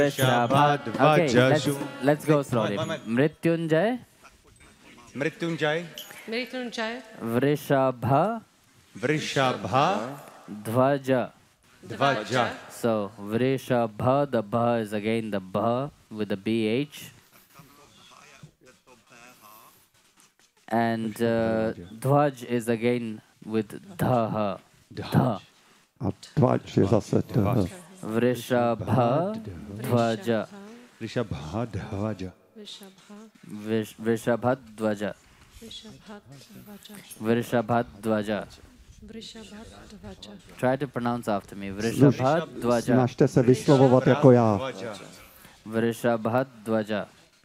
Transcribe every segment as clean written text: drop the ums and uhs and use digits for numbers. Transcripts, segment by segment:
Okay, let's go slowly. Mrityunjay. Mrityunjay. Mrityunjay. Vrishabha. Vrishabha. Dhvaja. Dhvaja. So Vrishabha, the Bha is again the Bha with the BH. And Dhvaj is again with Dhaha. Dha. Dhvaj je zase Dha. Vrishabha Dhvaja. Vrishabha Dhvaja. Vrishabhadvaja. Vrishabhadvaja. Try to pronounce after me. Vrishabhadvaja. Snažte se vyslovovat jako já. Vrishabhadvaja.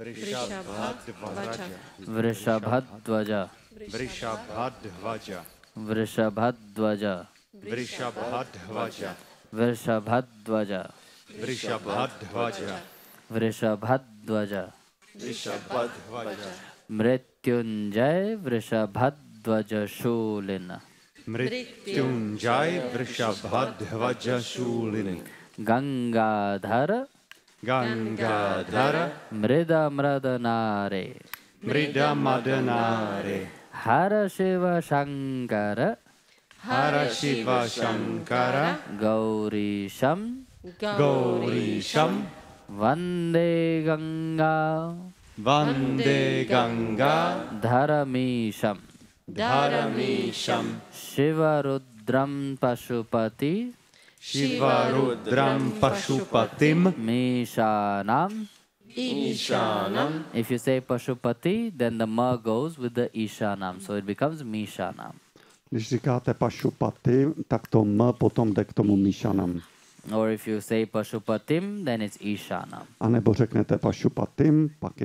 Vrishabhadvaja. Vrishabhadvaja. Vrishabhadvaja. Vrishabhadvaja. Vrishabhadvaja. Vrishabhadvaja. Vrishabhadvaja. Vrishabhadvaja. Mrityunjay Vrishabhadvaja Shulina. Mrityunjay Vrishabhadvaja Shulini. Gangadhara. Gangadhara. Mrida Mradanare. Mrida Madanare. Hara Shiva Shankara. Hara Shiva Shankara. Gaurisham. Gaurisham. Vande Ganga. Vande Ganga. Dharamisham. Dharamisham. Shiva Rudram Pashupati. Shiva Rudram Pashupatim. Mishanam. Ishanam. If you say Pashupati, then the ma goes with the Ishanam. So it becomes Mishanam. Když říkáte Pašupati, tak to M potom jde k tomu Míšanam. Or if you say Pashupatim, then it's Ishanam. A nebo řeknete Pašupatim, pak je